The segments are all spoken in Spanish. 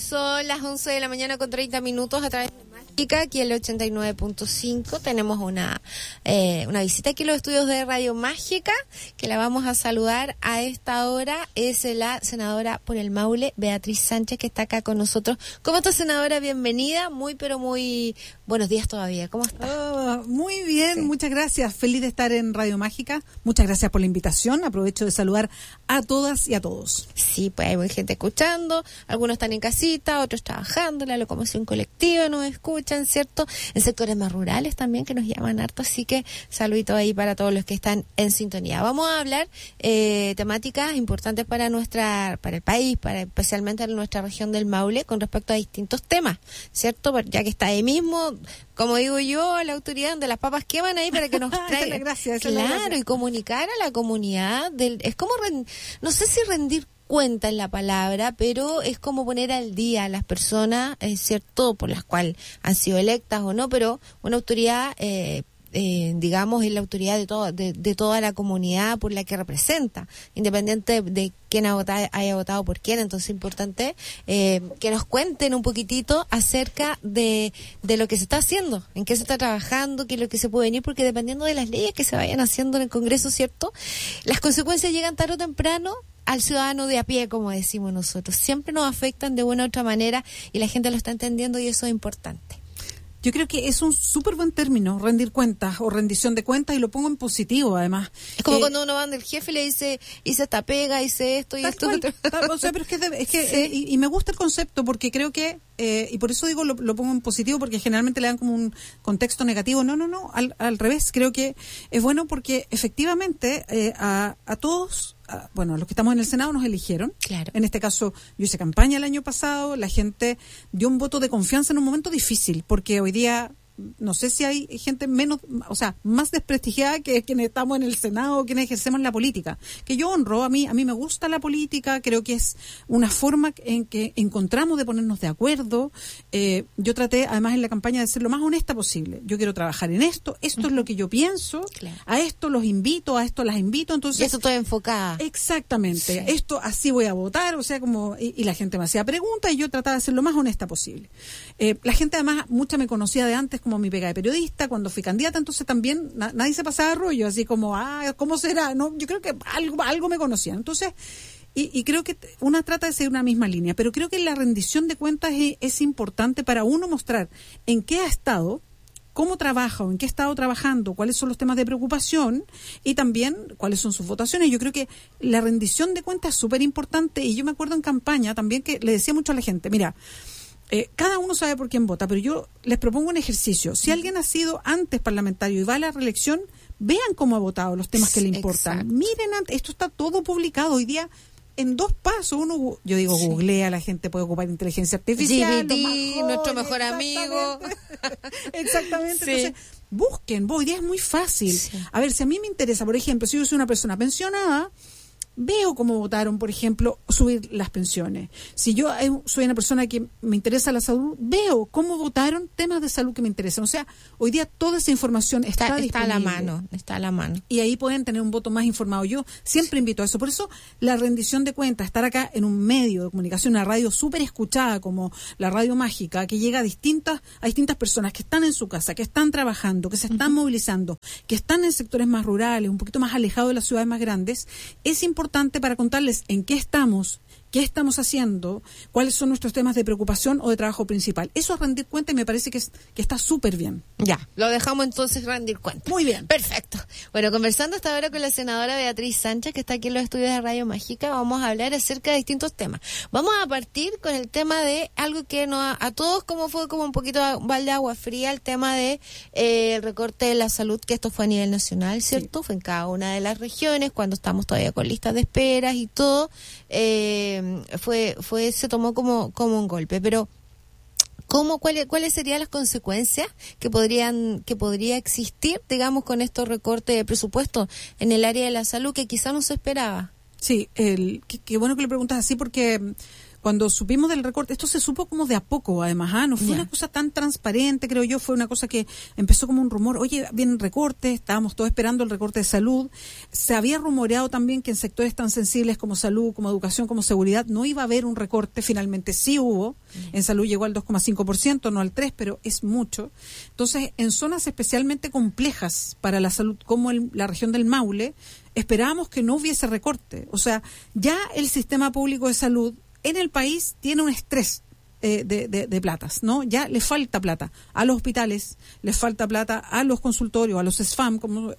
Son las 11 de la mañana con 30 minutos a través de Mágica, aquí el 89.5. Tenemos una visita aquí en los estudios de Radio Mágica, que la vamos a saludar a esta hora. Es la senadora por el Maule, Beatriz Sánchez, que está acá con nosotros. ¿Cómo está, senadora? Bienvenida. Muy buenos días todavía. ¿Cómo está? Muy bien, sí. Muchas gracias. Feliz de estar en Radio Mágica. Muchas gracias por la invitación. Aprovecho de saludar a todas y a todos. Sí, pues hay gente escuchando. Algunos están en casita, otros trabajando. La locomoción colectiva nos escuchan, ¿cierto? En sectores más rurales también, que nos llaman harto. Así que saludito ahí para todos los que están en sintonía. Vamos a hablar temáticas importantes para el país, especialmente en nuestra región del Maule, con respecto a distintos temas, ¿cierto? Ya que está ahí mismo, como digo yo, la autoridad de las papas queman ahí para que nos traiga. Gracias. Claro, y comunicar a la comunidad es como no sé si rendir cuenta en la palabra, pero es como poner al día a las personas, cierto, por las cuales han sido electas o no, pero una autoridad digamos, es la autoridad de toda la comunidad por la que representa, independiente de quién haya votado por quién. Entonces es importante que nos cuenten un poquitito acerca de lo que se está haciendo, en qué se está trabajando, qué es lo que se puede venir, porque dependiendo de las leyes que se vayan haciendo en el Congreso, ¿cierto?, las consecuencias llegan tarde o temprano al ciudadano de a pie, como decimos nosotros. Siempre nos afectan de una u otra manera y la gente lo está entendiendo, y eso es importante. Yo creo que es un súper buen término, rendir cuentas o rendición de cuentas, y lo pongo en positivo, además. Es como cuando uno va del jefe y le dice, hice esta pega, hice esto y esto. O sea, pero es que sí. Y me gusta el concepto, porque creo que, y por eso digo, lo pongo en positivo, porque generalmente le dan como un contexto negativo. No, al revés. Creo que es bueno porque efectivamente a todos, bueno, los que estamos en el Senado nos eligieron. Claro. En este caso, yo hice campaña el año pasado, la gente dio un voto de confianza en un momento difícil, porque hoy día no sé si hay gente más desprestigiada que quienes estamos en el Senado, quienes ejercemos la política, que yo honro. A mí me gusta la política, creo que es una forma en que encontramos de ponernos de acuerdo. Yo traté, además, en la campaña de ser lo más honesta posible. Yo quiero trabajar en esto es lo que yo pienso, claro. A esto los invito, a esto las invito, entonces... Y eso todo enfocada. Exactamente, sí. Esto así voy a votar, o sea, como... Y la gente me hacía preguntas y yo trataba de ser lo más honesta posible. La gente, además, mucha me conocía de antes como mi pega de periodista, cuando fui candidata, entonces también nadie se pasaba rollo, así como, ¿cómo será? No, yo creo que algo me conocían. Entonces, y creo que una trata de seguir una misma línea, pero creo que la rendición de cuentas es importante para uno mostrar en qué ha estado, cómo trabaja o en qué ha estado trabajando, cuáles son los temas de preocupación y también cuáles son sus votaciones. Yo creo que la rendición de cuentas es súper importante, y yo me acuerdo en campaña también que le decía mucho a la gente, mira, cada uno sabe por quién vota, pero yo les propongo un ejercicio. Si alguien ha sido antes parlamentario y va a la reelección, vean cómo ha votado, los temas que le importan. Exacto. Miren, esto está todo publicado hoy día en 2 pasos. Yo digo, sí. Googlea, la gente puede ocupar inteligencia artificial. GPT, nuestro mejor amigo. Exactamente. Sí. Entonces, busquen, hoy día es muy fácil. Sí. A ver, si a mí me interesa, por ejemplo, si yo soy una persona pensionada, veo cómo votaron, por ejemplo, subir las pensiones. Si yo soy una persona que me interesa la salud, veo cómo votaron temas de salud que me interesan. O sea, hoy día toda esa información está disponible. Está a la mano. Y ahí pueden tener un voto más informado. Yo siempre invito a eso. Por eso la rendición de cuentas, estar acá en un medio de comunicación, una radio súper escuchada como la Radio Mágica, que llega a distintas personas que están en su casa, que están trabajando, que se están movilizando, que están en sectores más rurales, un poquito más alejados de las ciudades más grandes, es importante para contarles en qué estamos, qué estamos haciendo, cuáles son nuestros temas de preocupación o de trabajo principal. Eso es rendir cuenta, y me parece que está súper bien. Ya, lo dejamos entonces rendir cuenta. Muy bien. Perfecto. Bueno, conversando hasta ahora con la senadora Beatriz Sánchez, que está aquí en los estudios de Radio Mágica, vamos a hablar acerca de distintos temas. Vamos a partir con el tema de algo que a todos fue como un poquito balde de agua fría, el tema de el recorte de la salud, que esto fue a nivel nacional, ¿cierto? Sí. Fue en cada una de las regiones, cuando estamos todavía con listas de esperas y todo. Se tomó como un golpe, pero ¿cuáles serían las consecuencias que podría existir, digamos, con estos recortes de presupuesto en el área de la salud que quizá no se esperaba? Sí, qué bueno que lo preguntas así, porque cuando supimos del recorte, esto se supo como de a poco, además, no fue una cosa tan transparente, creo yo, fue una cosa que empezó como un rumor, oye, vienen recortes, estábamos todos esperando el recorte de salud, se había rumoreado también que en sectores tan sensibles como salud, como educación, como seguridad, no iba a haber un recorte, finalmente sí hubo, en salud llegó al 2,5%, no al 3%, pero es mucho. Entonces, en zonas especialmente complejas para la salud, como la región del Maule, esperábamos que no hubiese recorte. O sea, ya el sistema público de salud en el país tiene un estrés de platas, ¿no? Ya le falta plata a los hospitales, le falta plata a los consultorios, a los SFAM,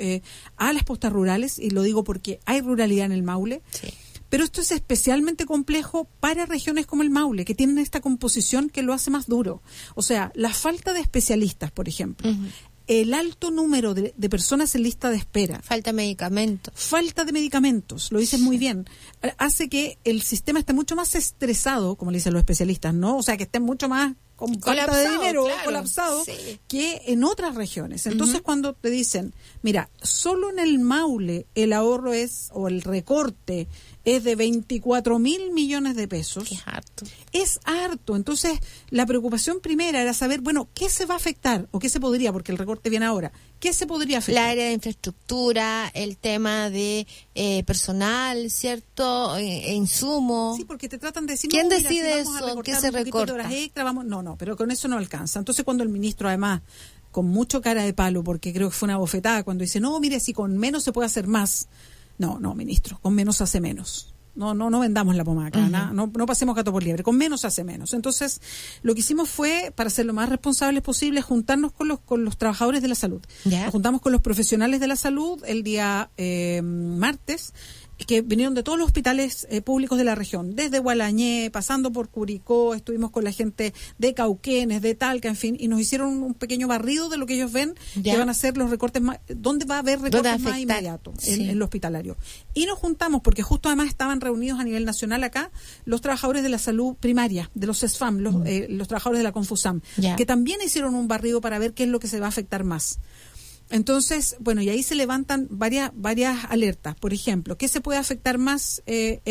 a las postas rurales, y lo digo porque hay ruralidad en el Maule. Sí. Pero esto es especialmente complejo para regiones como el Maule, que tienen esta composición que lo hace más duro. O sea, la falta de especialistas, por ejemplo, el alto número de personas en lista de espera. Falta de medicamentos. Falta de medicamentos, lo dices muy bien. Hace que el sistema esté mucho más estresado, como le dicen los especialistas, ¿no? O sea, que esté mucho más con falta de dinero, colapsado, que en otras regiones. Entonces, cuando te dicen, mira, solo en el Maule el ahorro o el recorte es de 24.000 millones de pesos. Es harto. Es harto. Entonces, la preocupación primera era saber, bueno, ¿qué se va a afectar? ¿O qué se podría? Porque el recorte viene ahora. ¿Qué se podría afectar? La área de infraestructura, el tema de personal, ¿cierto? Insumos. Sí, porque te tratan de decir... ¿Quién no, decide si eso? ¿Qué se recorta? Horas extra, no, pero con eso no alcanza. Entonces, cuando el ministro, además, con mucho cara de palo, porque creo que fue una bofetada, cuando dice, no, mire, si con menos se puede hacer más... No, ministro, con menos hace menos. No vendamos la pomada acá, no pasemos gato por liebre, con menos hace menos. Entonces, lo que hicimos fue, para ser lo más responsables posible, juntarnos con los trabajadores de la salud. ¿Ya? Nos juntamos con los profesionales de la salud el día martes, que vinieron de todos los hospitales públicos de la región, desde Gualañé, pasando por Curicó, estuvimos con la gente de Cauquenes, de Talca, en fin, y nos hicieron un pequeño barrido de lo que ellos ven, que van a ser los recortes más, ¿dónde va a haber recortes más inmediatos? En lo hospitalario. Y nos juntamos, porque justo además estaban reunidos a nivel nacional acá, los trabajadores de la salud primaria, de los SFAM, los trabajadores de la Confusam, que también hicieron un barrido para ver qué es lo que se va a afectar más. Entonces, bueno, y ahí se levantan varias alertas. Por ejemplo, ¿qué se puede afectar más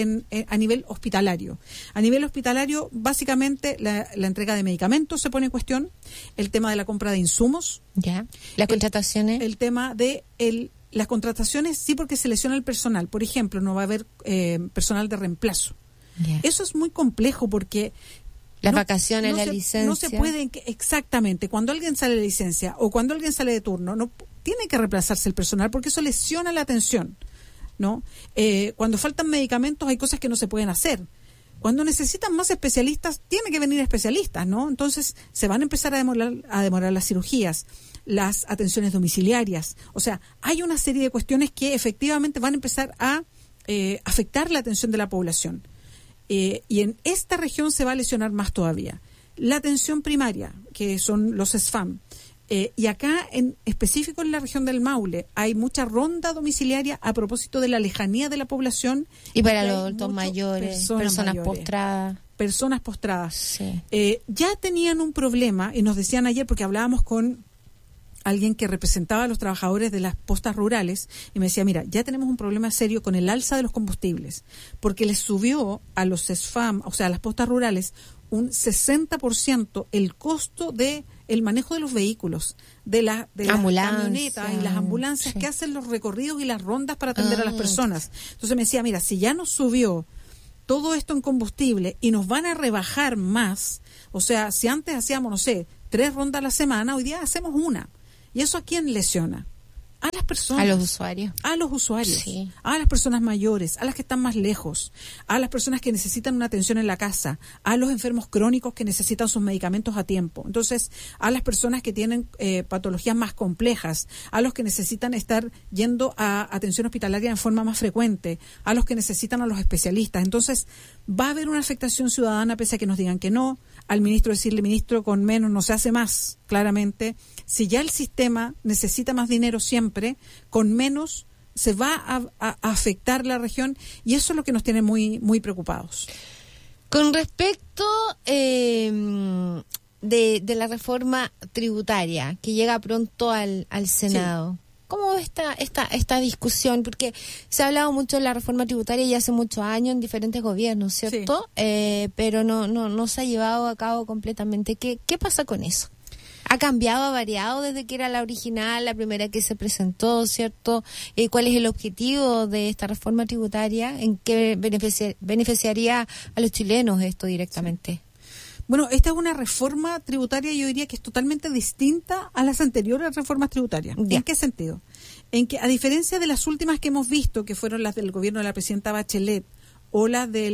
a nivel hospitalario? A nivel hospitalario, básicamente, la entrega de medicamentos se pone en cuestión, el tema de la compra de insumos. Ya. Las contrataciones. El tema de las contrataciones, sí, porque se lesiona el personal. Por ejemplo, no va a haber personal de reemplazo. Ya. Eso es muy complejo porque... Las vacaciones, la licencia. No se puede, exactamente, cuando alguien sale de licencia o cuando alguien sale de turno, no tiene que reemplazarse el personal porque eso lesiona la atención, ¿no? Cuando faltan medicamentos hay cosas que no se pueden hacer. Cuando necesitan más especialistas, tienen que venir especialistas, ¿no? Entonces se van a empezar a demorar las cirugías, las atenciones domiciliarias. O sea, hay una serie de cuestiones que efectivamente van a empezar a afectar la atención de la población. Y en esta región se va a lesionar más todavía. La atención primaria, que son los SFAM, y acá en específico en la región del Maule hay mucha ronda domiciliaria a propósito de la lejanía de la población. Y para los adultos mayores, personas postradas. Personas postradas. Sí. Ya tenían un problema, y nos decían ayer, porque hablábamos con alguien que representaba a los trabajadores de las postas rurales, y me decía, mira, ya tenemos un problema serio con el alza de los combustibles, porque les subió a los SFAM, o sea, a las postas rurales, un 60% el costo de el manejo de los vehículos, de las camionetas y las ambulancias que hacen los recorridos y las rondas para atender a las personas. Entonces me decía, mira, si ya nos subió todo esto en combustible y nos van a rebajar más, o sea, si antes hacíamos, no sé, 3 rondas a la semana, hoy día hacemos 1. ¿Y eso a quién lesiona? A las personas. A los usuarios. A los usuarios. Sí. A las personas mayores, a las que están más lejos, a las personas que necesitan una atención en la casa, a los enfermos crónicos que necesitan sus medicamentos a tiempo. Entonces, a las personas que tienen patologías más complejas, a los que necesitan estar yendo a atención hospitalaria en forma más frecuente, a los que necesitan a los especialistas. Entonces, va a haber una afectación ciudadana pese a que nos digan que no. Al ministro decirle, ministro, con menos no se hace más, claramente. Si ya el sistema necesita más dinero siempre, con menos se va a afectar la región, y eso es lo que nos tiene muy, muy preocupados. Con respecto de la reforma tributaria que llega pronto al Senado, cómo esta discusión? Porque se ha hablado mucho de la reforma tributaria ya hace muchos años en diferentes gobiernos, ¿cierto? Sí. Pero no se ha llevado a cabo completamente. ¿Qué pasa con eso? ¿Ha cambiado, ha variado desde que era la original, la primera que se presentó, ¿cierto? ¿Cuál es el objetivo de esta reforma tributaria? ¿En qué beneficiaría a los chilenos esto directamente? Sí. Bueno, esta es una reforma tributaria, yo diría que es totalmente distinta a las anteriores reformas tributarias. Ya. ¿En qué sentido? En que, a diferencia de las últimas que hemos visto, que fueron las del gobierno de la presidenta Bachelet, o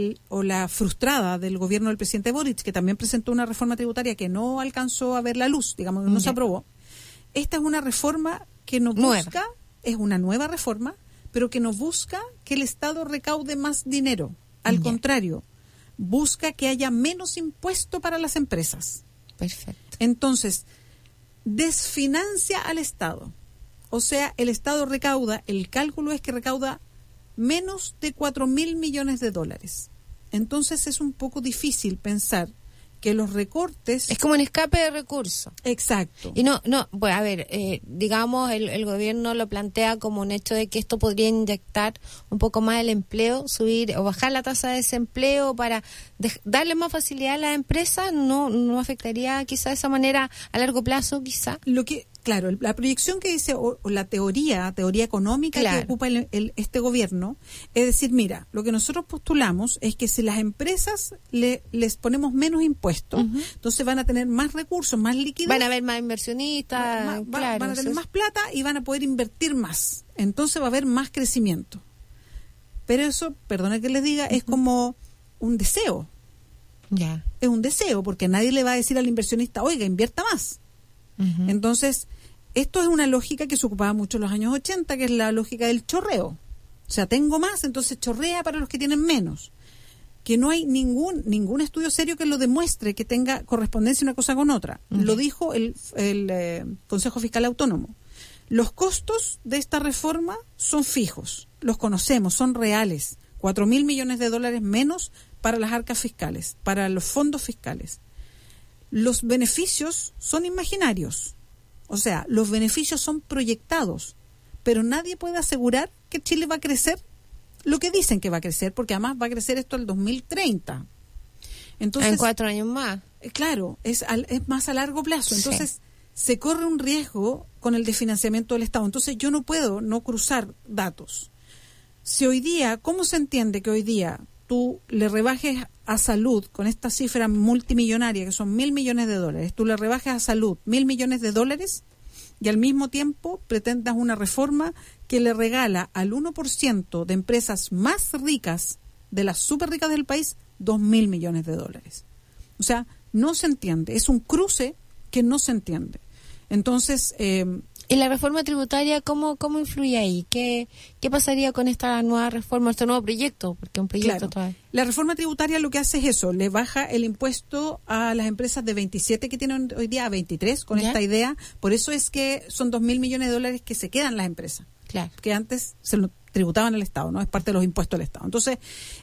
la frustrada del gobierno del presidente Boric, que también presentó una reforma tributaria que no alcanzó a ver la luz, digamos, no se aprobó. Esta es una reforma que no busca, es una nueva reforma, pero que no busca que el Estado recaude más dinero. Al contrario, busca que haya menos impuesto para las empresas. Perfecto. Entonces, desfinancia al Estado. O sea, el Estado recauda, el cálculo es que recauda menos de 4.000 millones de dólares. Entonces es un poco difícil pensar que los recortes... Es como un escape de recursos. Exacto. Y pues a ver, digamos, el gobierno lo plantea como un hecho de que esto podría inyectar un poco más el empleo, subir o bajar la tasa de desempleo para darle más facilidad a las empresas. ¿No afectaría quizá de esa manera a largo plazo, quizá? Claro, la proyección que dice, o la teoría económica que ocupa este gobierno, es decir, mira, lo que nosotros postulamos es que si las empresas les ponemos menos impuestos, entonces van a tener más recursos, más liquidez. Van a haber más inversionistas, van a tener más plata y van a poder invertir más. Entonces va a haber más crecimiento. Pero eso, perdona que les diga, es como un deseo. Ya. Es un deseo, porque nadie le va a decir al inversionista, oiga, invierta más. Entonces, esto es una lógica que se ocupaba mucho en los años 80, que es la lógica del chorreo. O sea, tengo más, entonces chorrea para los que tienen menos. Que no hay ningún estudio serio que lo demuestre, que tenga correspondencia una cosa con otra. Lo dijo el Consejo Fiscal Autónomo. Los costos de esta reforma son fijos, los conocemos, son reales. 4.000 millones de dólares menos para las arcas fiscales, para los fondos fiscales. Los beneficios son imaginarios, o sea, los beneficios son proyectados, pero nadie puede asegurar que Chile va a crecer lo que dicen que va a crecer, porque además va a crecer esto al 2030. Entonces, en 4 años más. Claro, es más a largo plazo, entonces se corre un riesgo con el desfinanciamiento del Estado, entonces yo no puedo no cruzar datos. Si hoy día, ¿cómo se entiende que hoy día tú le rebajes a salud con esta cifra multimillonaria que son 1.000 millones de dólares, tú le rebajes a salud 1.000 millones de dólares y al mismo tiempo pretendas una reforma que le regala al 1% de empresas más ricas, de las súper ricas del país, 2.000 millones de dólares? O sea, no se entiende, es un cruce que no se entiende. Entonces... ¿Y la reforma tributaria cómo influye ahí? ¿Qué pasaría con esta nueva reforma, este nuevo proyecto? Porque un proyecto todavía. La reforma tributaria lo que hace es eso, le baja el impuesto a las empresas de 27 que tienen hoy día a 23 con esta idea. Por eso es que son 2.000 millones de dólares que se quedan las empresas. Claro. Que antes se lo tributaban al Estado, ¿no? Es parte de los impuestos del Estado. Entonces,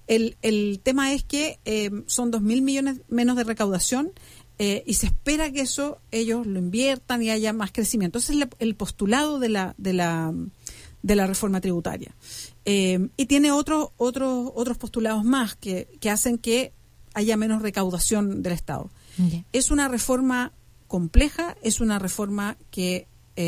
el tema es que son 2.000 millones menos de recaudación. Y se espera que eso ellos lo inviertan y haya más crecimiento. Ese es el postulado de la reforma tributaria. Y tiene otros postulados más que hacen que haya menos recaudación del Estado. Okay. Es una reforma compleja, es una reforma que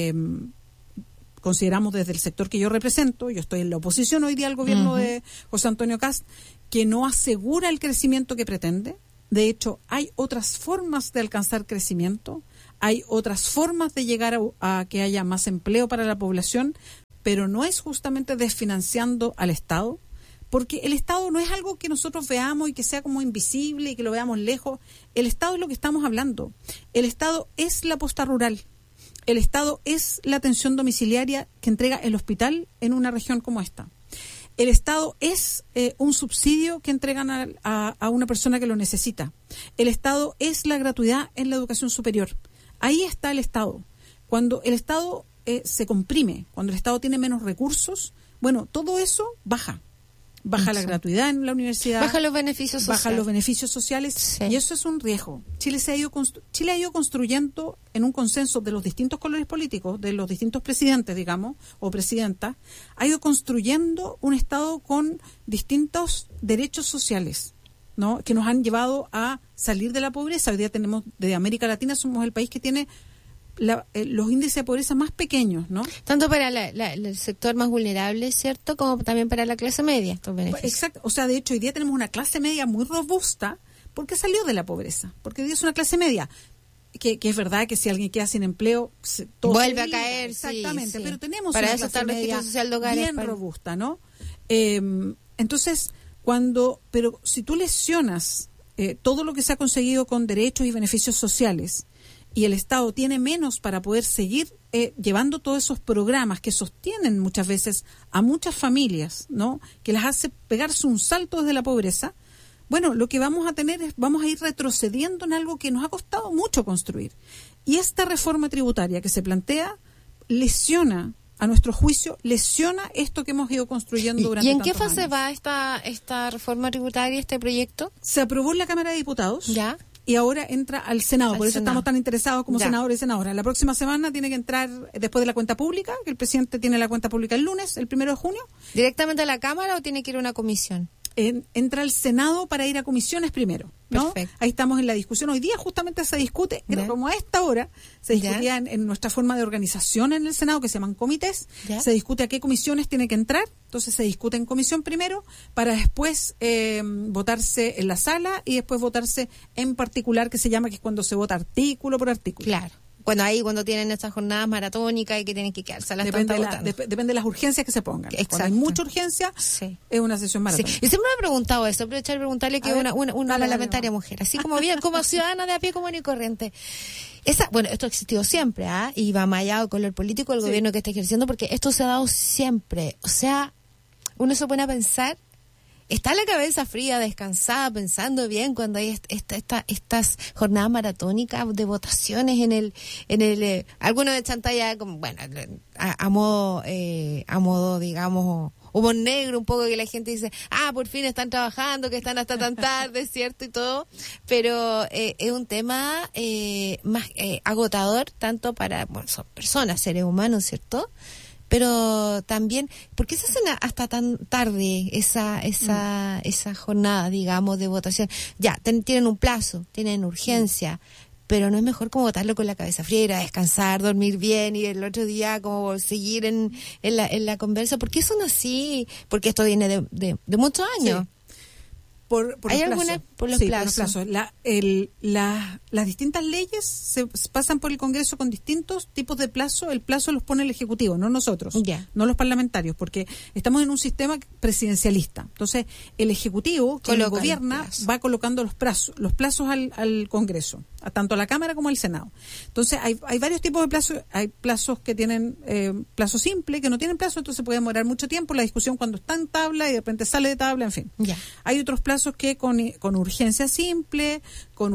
consideramos desde el sector que yo represento, yo estoy en la oposición hoy día al gobierno de José Antonio Kast, que no asegura el crecimiento que pretende. De hecho, hay otras formas de alcanzar crecimiento, hay otras formas de llegar a que haya más empleo para la población, pero no es justamente desfinanciando al Estado, porque el Estado no es algo que nosotros veamos y que sea como invisible y que lo veamos lejos. El Estado es lo que estamos hablando. El Estado es la posta rural. El Estado es la atención domiciliaria que entrega el hospital en una región como esta. El Estado es un subsidio que entregan a una persona que lo necesita. El Estado es la gratuidad en la educación superior. Ahí está el Estado. Cuando el Estado se comprime, cuando el Estado tiene menos recursos, bueno, todo eso baja baja la gratuidad en la universidad, baja los beneficios sociales, sí. Y eso es un riesgo. Chile ha ido construyendo en un consenso de los distintos colores políticos, de los distintos presidentes, digamos, o presidentas, ha ido construyendo un Estado con distintos derechos sociales, ¿no? Que nos han llevado a salir de la pobreza. Hoy día tenemos, de América Latina, somos el país que tiene los índices de pobreza más pequeños, ¿no? Tanto para el sector más vulnerable, ¿cierto? Como también para la clase media, estos beneficios. Exacto. O sea, de hecho, hoy día tenemos una clase media muy robusta porque salió de la pobreza. Porque hoy día es una clase media que es verdad que si alguien queda sin empleo, todo vuelve a caer. Exactamente. Sí. Pero tenemos para una eso clase media social de hogares, bien robusta, ¿no? Entonces, pero si tú lesionas todo lo que se ha conseguido con derechos y beneficios sociales, y el Estado tiene menos para poder seguir llevando todos esos programas que sostienen muchas veces a muchas familias, ¿no? Que las hace pegarse un salto desde la pobreza. Bueno, lo que vamos a ir retrocediendo en algo que nos ha costado mucho construir. Y esta reforma tributaria que se plantea lesiona, a nuestro juicio, lesiona esto que hemos ido construyendo durante tantos años. ¿Y en qué fase va esta reforma tributaria, este proyecto? Se aprobó en la Cámara de Diputados. Ya. Y ahora entra al Senado, por eso estamos tan interesados como senadores y senadoras. La próxima semana tiene que entrar, después de la cuenta pública, que el presidente tiene la cuenta pública el lunes, el 1 de junio. ¿Directamente a la Cámara o tiene que ir a una comisión? Entra al Senado para ir a comisiones primero, ¿no? Perfecto. Ahí estamos en la discusión. Hoy día justamente se discute, como a esta hora, se discutía en nuestra forma de organización en el Senado, que se llaman comités, se discute a qué comisiones tiene que entrar, entonces se discute en comisión primero, para después votarse en la sala y después votarse en particular, que se llama, que es cuando se vota artículo por artículo. Claro. Cuando tienen estas jornadas maratónicas y que tienen que quedarse a las tantas votando. Depende de las urgencias que se pongan. Exacto. Cuando hay mucha urgencia, es una sesión maratónica. Sí. Y siempre me he preguntado eso, aprovechar y preguntarle que una parlamentaria mujer, así como bien, como ciudadana de a pie común y corriente. Esto ha existido siempre, y va más allá del color político del gobierno que está ejerciendo, porque esto se ha dado siempre. O sea, uno se pone a pensar, está la cabeza fría, descansada, pensando bien cuando hay estas jornadas maratónicas de votaciones en el algunos de chantalla, como a modo digamos humor negro, un poco, que la gente dice, por fin están trabajando, que están hasta tan tarde, ¿cierto? Y todo, pero es un tema más agotador, tanto para, son personas, seres humanos, ¿cierto? Pero también, ¿por qué se hacen hasta tan tarde esa jornada, digamos, de votación? Ya, tienen un plazo, tienen urgencia, pero no es mejor como votarlo con la cabeza fría, ir a descansar, dormir bien y el otro día como seguir en la conversa. ¿Por qué son así? Porque esto viene de muchos años. Sí. Por ¿Hay los alguna plazos. por los plazos? Por los plazos. Las distintas leyes se pasan por el Congreso con distintos tipos de plazo. El plazo los pone el Ejecutivo, no nosotros, no los parlamentarios, porque estamos en un sistema presidencialista. Entonces, el Ejecutivo, que gobierna, va colocando los plazos al Congreso, tanto a la Cámara como al Senado. Entonces, hay varios tipos de plazos. Hay plazos que tienen plazo simple, que no tienen plazo, entonces puede demorar mucho tiempo la discusión cuando está en tabla y de repente sale de tabla, en fin. Hay otros plazos que con urgencia simple, con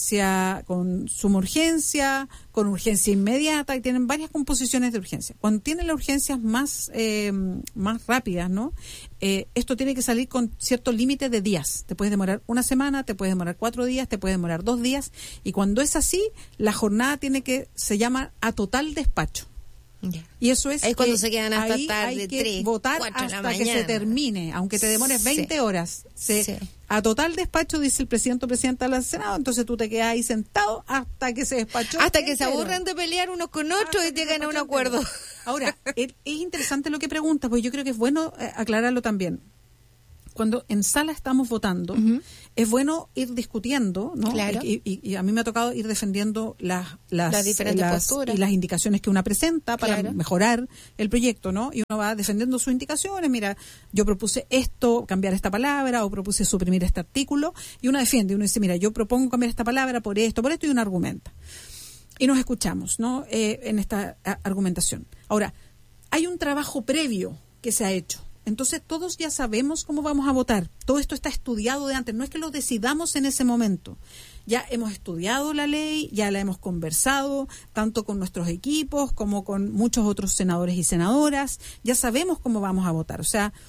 suma urgencia, con urgencia inmediata, y tienen varias composiciones de urgencia. Cuando tienen las urgencias más rápidas, ¿no? Esto tiene que salir con cierto límite de días. Te puedes demorar una semana, te puedes demorar 4 días, te puede demorar 2 días, y cuando es así, la jornada se llama a total despacho. Y eso es cuando se quedan hasta tarde, hay que votar hasta que se termine, aunque te demores 20 horas. A total despacho, dice el presidente o presidenta del Senado, entonces tú te quedas ahí sentado hasta que se despachó. Hasta que se aburran de pelear unos con otros y llegan a un acuerdo. Ahora, es interesante lo que preguntas, porque yo creo que es bueno aclararlo también. Cuando en sala estamos votando, es bueno ir discutiendo, ¿no? Claro. Y a mí me ha tocado ir defendiendo las diferentes posturas y las indicaciones que una presenta para mejorar el proyecto, ¿no? Y uno va defendiendo sus indicaciones. Mira, yo propuse esto, cambiar esta palabra, o propuse suprimir este artículo, y uno defiende, uno dice, mira, yo propongo cambiar esta palabra por esto, y uno argumenta. Y nos escuchamos, ¿no? En esta argumentación. Ahora, hay un trabajo previo que se ha hecho. Entonces todos ya sabemos cómo vamos a votar. Todo esto está estudiado de antes. No es que lo decidamos en ese momento. Ya hemos estudiado la ley, ya la hemos conversado, tanto con nuestros equipos como con muchos otros senadores y senadoras. Ya sabemos cómo vamos a votar. O sea,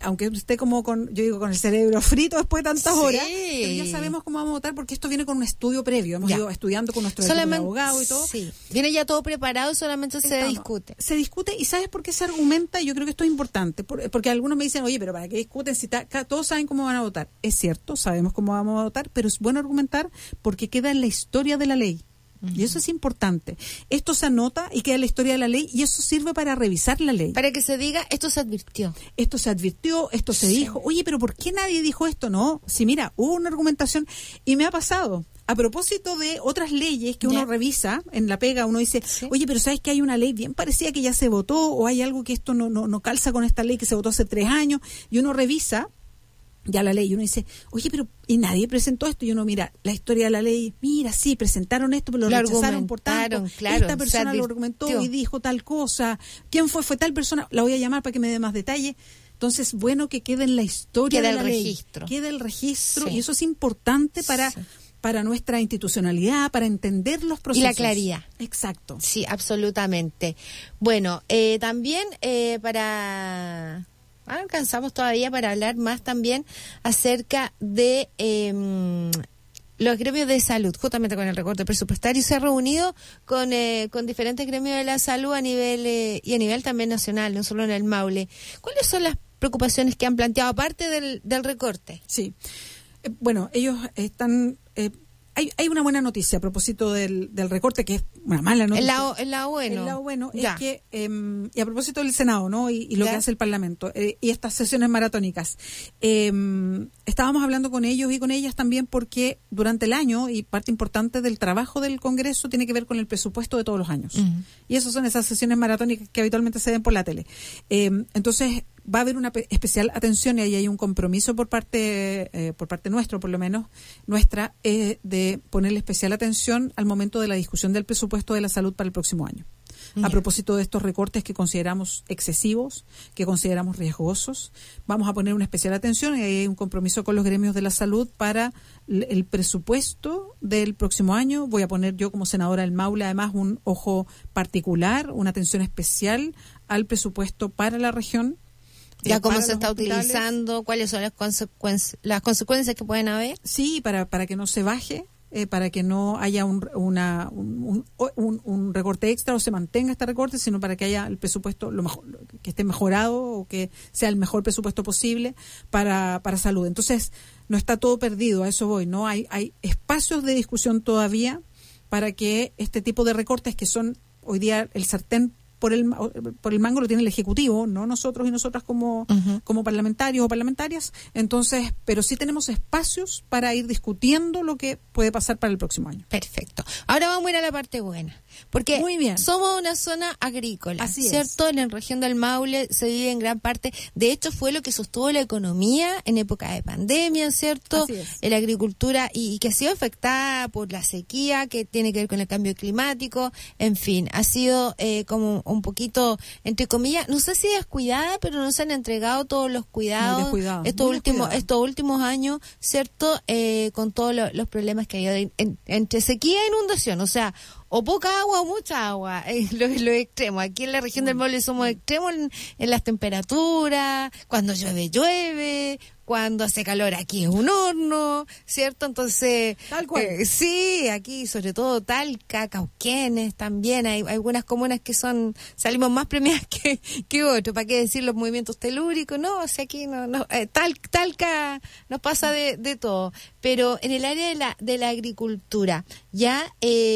aunque esté como con el cerebro frito después de tantas horas, pero ya sabemos cómo vamos a votar porque esto viene con un estudio previo. Hemos ido estudiando con nuestro equipo de abogado y todo. Sí, viene ya todo preparado y solamente se discute. Se discute y ¿sabes por qué se argumenta? Yo creo que esto es importante, porque algunos me dicen, oye, pero ¿para qué discuten si todos saben cómo van a votar? Es cierto, sabemos cómo vamos a votar, pero es bueno argumentar porque queda en la historia de la ley. Y eso es importante. Esto se anota y queda en la historia de la ley y eso sirve para revisar la ley. Para que se diga, esto se advirtió. Esto se advirtió, esto se dijo. Oye, pero ¿por qué nadie dijo esto? No, sí, mira, hubo una argumentación y me ha pasado. A propósito de otras leyes que uno revisa en la pega, uno dice, oye, pero ¿sabes que hay una ley bien parecida que ya se votó o hay algo que esto no calza con esta ley que se votó hace 3 años? Y uno revisa ya la ley y uno dice, oye, pero ¿y nadie presentó esto? Y uno mira la historia de la ley, mira, sí, presentaron esto, pero lo rechazaron por tanto. Claro, esta persona lo argumentó y dijo tal cosa. ¿Quién fue? Fue tal persona. La voy a llamar para que me dé más detalle. Entonces, bueno, que quede en la historia de la ley. Queda el registro. Y eso es importante para nuestra institucionalidad, para entender los procesos. Y la claridad. Exacto. Sí, absolutamente. Bueno, también alcanzamos todavía para hablar más también acerca de los gremios de salud, justamente con el recorte presupuestario. Se ha reunido con diferentes gremios de la salud a nivel y a nivel también nacional, no solo en el Maule. ¿Cuáles son las preocupaciones que han planteado aparte del recorte? Sí, bueno, ellos están... Hay una buena noticia a propósito del recorte, que es una mala noticia. El lado bueno es que, y a propósito del Senado, ¿no? Y lo que hace el Parlamento, y estas sesiones maratónicas. Estábamos hablando con ellos y con ellas también porque durante el año, y parte importante del trabajo del Congreso tiene que ver con el presupuesto de todos los años. Y esas son esas sesiones maratónicas que habitualmente se ven por la tele. Entonces, va a haber una especial atención y ahí hay un compromiso por parte nuestro, por lo menos nuestra, de ponerle especial atención al momento de la discusión del presupuesto de la salud para el próximo año. A propósito de estos recortes que consideramos excesivos, que consideramos riesgosos, vamos a poner una especial atención y ahí hay un compromiso con los gremios de la salud para el presupuesto del próximo año. Voy a poner yo como senadora del Maule además un ojo particular, una atención especial al presupuesto para la región. Ya cómo se está utilizando, cuáles son las consecuencias que pueden haber. Sí, para que no se baje, para que no haya un recorte extra o se mantenga este recorte, sino para que haya el presupuesto lo mejor, que esté mejorado o que sea el mejor presupuesto posible para salud. Entonces, no está todo perdido, a eso voy, ¿no? Hay espacios de discusión todavía para que este tipo de recortes que son hoy día el sartén por el mango lo tiene el Ejecutivo, no nosotros y nosotras como parlamentarios o parlamentarias. Entonces, pero sí tenemos espacios para ir discutiendo lo que puede pasar para el próximo año. Perfecto. Ahora vamos a ir a la parte buena, porque muy bien, somos una zona agrícola, así ¿cierto? Es. En la región del Maule se vive en gran parte, de hecho fue lo que sostuvo la economía en época de pandemia, ¿cierto? Así es. En la agricultura y que ha sido afectada por la sequía, que tiene que ver con el cambio climático, en fin, ha sido como un poquito, entre comillas, no sé si descuidada, pero no se han entregado todos los cuidados estos últimos años, ¿cierto? Con todos los problemas que hay entre sequía e inundación, o sea, o poca agua o mucha agua, los extremos. Aquí en la región del Maule somos extremos en las temperaturas, cuando llueve, cuando hace calor aquí es un horno, ¿cierto? Entonces, tal cual. Sí, aquí sobre todo Talca, Cauquenes también, hay algunas comunas que salimos más premiadas que otros, ¿para qué decir los movimientos telúricos? No, o sea, aquí Talca nos pasa de todo, pero en el área de la agricultura, ya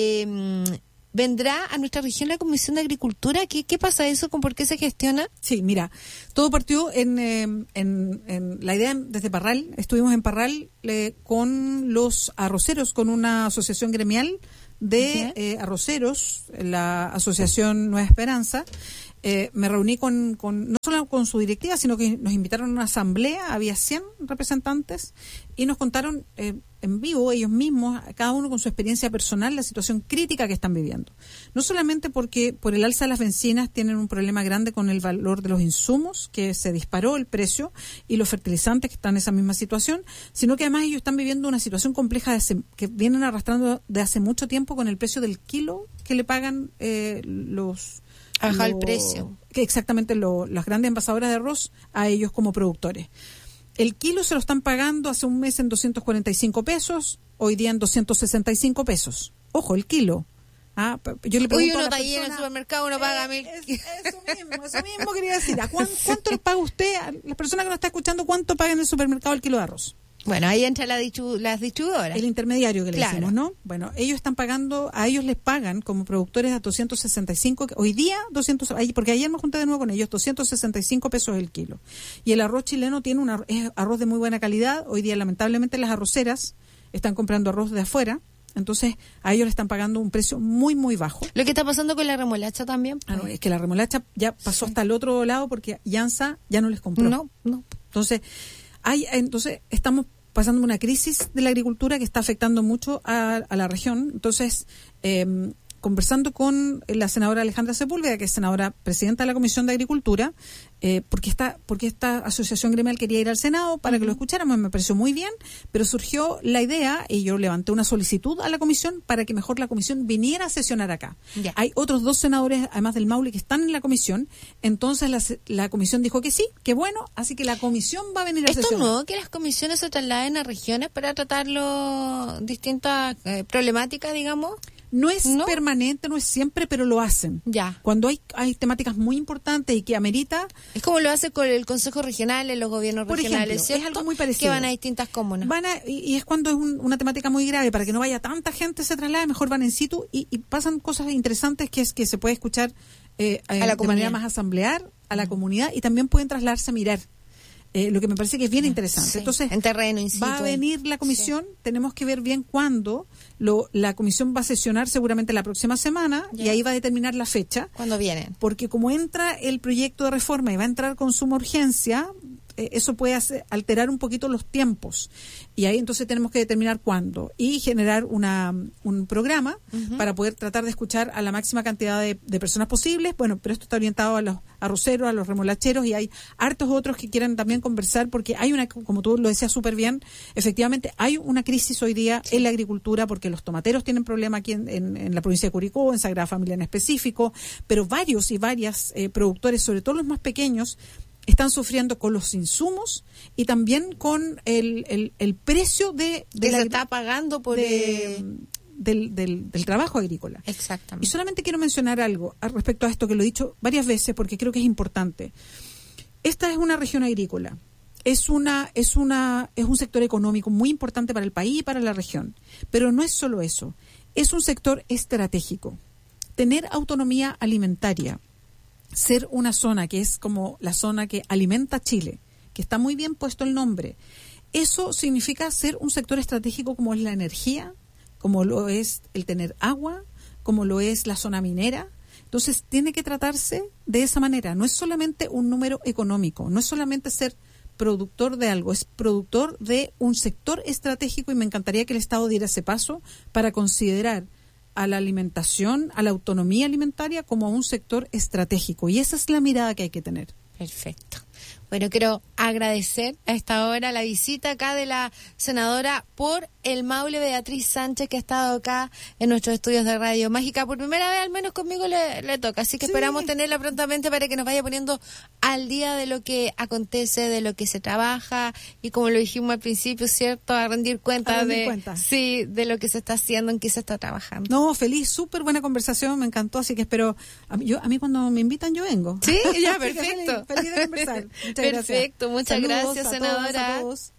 ¿vendrá a nuestra región la Comisión de Agricultura? ¿Qué pasa eso? ¿Por qué se gestiona? Sí, mira, todo partió en la idea desde Parral. Estuvimos en Parral con los arroceros, con una asociación gremial de arroceros, la Asociación Nueva Esperanza. Me reuní no solo con su directiva, sino que nos invitaron a una asamblea, había 100 representantes, y nos contaron en vivo ellos mismos, cada uno con su experiencia personal, la situación crítica que están viviendo. No solamente porque por el alza de las bencinas tienen un problema grande con el valor de los insumos, que se disparó el precio, y los fertilizantes que están en esa misma situación, sino que además ellos están viviendo una situación compleja que vienen arrastrando de hace mucho tiempo con el precio del kilo que le pagan los Baja el precio. Que exactamente las grandes envasadoras de arroz a ellos como productores. El kilo se lo están pagando hace un mes en 245 pesos, hoy día en 265 pesos. Ojo, el kilo. Yo le pregunto uno a está la ahí en el persona, supermercado, uno paga 1.000. Eso mismo quería decir. ¿Cuánto le paga usted a la persona que nos está escuchando? ¿Cuánto paga en el supermercado el kilo de arroz? Bueno, ahí entra las distribuidoras. El intermediario que le claro. decimos, ¿no? Bueno, ellos están pagando, a ellos les pagan como productores a 265, hoy día 200, porque ayer me junté de nuevo con ellos, 265 pesos el kilo. Y el arroz chileno tiene es arroz de muy buena calidad. Hoy día, lamentablemente, las arroceras están comprando arroz de afuera. Entonces, a ellos le están pagando un precio muy, muy bajo. Lo que está pasando con la remolacha también. No, es que la remolacha ya pasó hasta el otro lado porque Yansa ya no les compró. No. Entonces estamos pasando una crisis de la agricultura que está afectando mucho a la región. Entonces, conversando con la senadora Alejandra Sepúlveda, que es senadora presidenta de la Comisión de Agricultura, porque esta asociación gremial quería ir al Senado para que lo escucháramos, me pareció muy bien, pero surgió la idea y yo levanté una solicitud a la comisión para que mejor la comisión viniera a sesionar acá. Ya. Hay otros 2 senadores, además del Maule, que están en la comisión, entonces la comisión dijo que sí, que bueno, así que la comisión va a venir a sesionar. ¿Esto no? Que las comisiones se trasladen a regiones para tratar distintas problemáticas, digamos. No es permanente, no es siempre, pero lo hacen. Ya. Cuando hay temáticas muy importantes y que amerita. Es como lo hace con el Consejo Regional, en los gobiernos por regionales, ejemplo, ¿cierto? es algo muy parecido. Que van a distintas comunas. Y es cuando es una temática muy grave, para que no vaya tanta gente se traslade, mejor van in situ y pasan cosas interesantes que es que se puede escuchar a la de manera más asamblear a la comunidad y también pueden trasladarse a mirar. Lo que me parece que es bien interesante. Sí, entonces, en terreno, in situ, va a venir la comisión, tenemos que ver bien cuándo. La comisión va a sesionar seguramente la próxima semana y ahí va a determinar la fecha. ¿Cuándo vienen? Porque como entra el proyecto de reforma y va a entrar con suma urgencia, eso puede alterar un poquito los tiempos. Y ahí entonces tenemos que determinar cuándo y generar un programa para poder tratar de escuchar a la máxima cantidad de personas posibles. Bueno, pero esto está orientado a los arroceros, a los remolacheros y hay hartos otros que quieran también conversar porque hay como tú lo decías súper bien, efectivamente hay una crisis hoy día en la agricultura porque los tomateros tienen problemas aquí en la provincia de Curicó, en Sagrada Familia en específico, pero varios y varias productores, sobre todo los más pequeños, están sufriendo con los insumos y también con el precio que se está pagando por del trabajo agrícola. Exactamente. Y solamente quiero mencionar algo respecto a esto que lo he dicho varias veces porque creo que es importante. Esta es una región agrícola. Es un sector económico muy importante para el país y para la región. Pero no es solo eso. Es un sector estratégico. Tener autonomía alimentaria, ser una zona que es como la zona que alimenta Chile, que está muy bien puesto el nombre, eso significa ser un sector estratégico como es la energía, como lo es el tener agua, como lo es la zona minera. Entonces tiene que tratarse de esa manera. No es solamente un número económico, no es solamente ser productor de algo, es productor de un sector estratégico y me encantaría que el Estado diera ese paso para considerar a la alimentación, a la autonomía alimentaria como un sector estratégico. Y esa es la mirada que hay que tener. Perfecto. Bueno, quiero agradecer a esta hora la visita acá de la senadora por el Maule, Beatriz Sánchez, que ha estado acá en nuestros estudios de Radio Mágica. Por primera vez, al menos conmigo, le toca. Así que esperamos tenerla prontamente para que nos vaya poniendo al día de lo que acontece, de lo que se trabaja y, como lo dijimos al principio, ¿cierto? A rendir cuenta de lo que se está haciendo, en qué se está trabajando. No, feliz, súper buena conversación, me encantó. Así que espero, a mí cuando me invitan yo vengo. Sí, ya, perfecto. Feliz de conversar. Perfecto, muchas gracias, senadora. A todos.